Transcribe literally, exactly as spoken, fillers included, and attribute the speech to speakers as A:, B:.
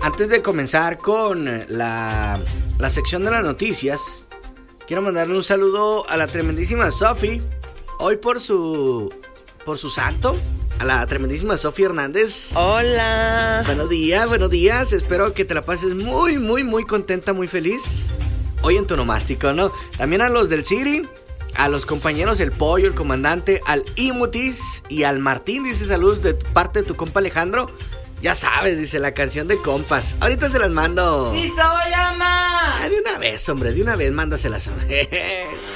A: Antes de comenzar con la, la sección de las noticias, quiero mandarle un saludo a la tremendísima Sofi. Hoy por su por su santo, a la tremendísima Sofi Hernández.
B: Hola.
A: Buenos días, buenos días. Espero que te la pases muy, muy, muy contenta, muy feliz. Hoy en tu nomástico, ¿no? También a los del Ciri, a los compañeros El Pollo, el comandante, al Imutis y al Martín. Dice saludos de parte de tu compa Alejandro. Ya sabes, dice la canción de compas. Ahorita se las mando.
B: ¡Sí soy, ama!
A: Ah, de una vez, hombre, de una vez mándaselas.